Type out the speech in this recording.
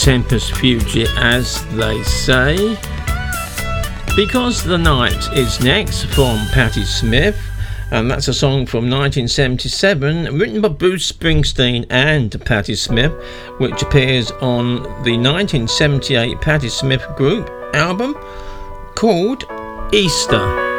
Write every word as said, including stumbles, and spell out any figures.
Tempus Fugit, as they say. Because the Night is next from Patti Smith, and that's a song from nineteen seventy-seven written by Bruce Springsteen and Patti Smith, which appears on the nineteen seventy-eight Patti Smith Group album called Easter.